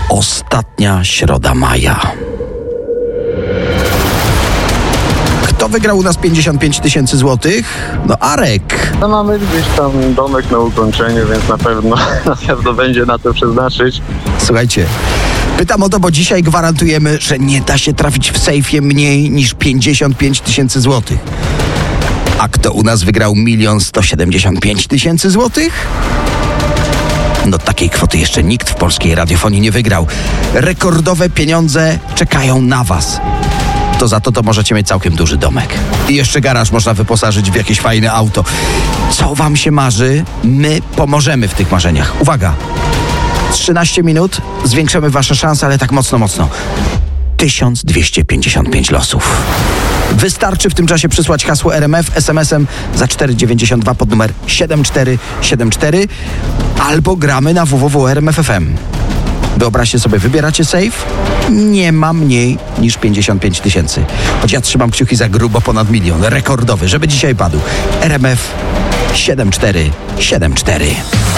Ostatnia środa maja. Kto wygrał u nas 55 000 złotych? No Arek. No mamy gdzieś tam domek na ukończeniu, więc na pewno będzie na to przeznaczyć. Słuchajcie, pytam o to, bo dzisiaj gwarantujemy, że nie da się trafić w sejfie mniej niż 55 000 złotych. A kto u nas wygrał 1 175 000 złotych? No takiej kwoty jeszcze nikt w polskiej radiofonii nie wygrał. Rekordowe pieniądze czekają na was. To za to możecie mieć całkiem duży domek. I jeszcze garaż można wyposażyć w jakieś fajne auto. Co wam się marzy? My pomożemy w tych marzeniach. Uwaga! 13 minut, zwiększamy wasze szanse, ale tak mocno. 1255 losów. Wystarczy w tym czasie przysłać hasło RMF SMS-em za 4,92 pod numer 7474 albo gramy na www.rmf.fm. Wyobraźcie sobie, wybieracie safe, nie ma mniej niż 55 000. Choć ja trzymam kciuki za grubo ponad 1 000 000, rekordowy, żeby dzisiaj padł. RMF 7474.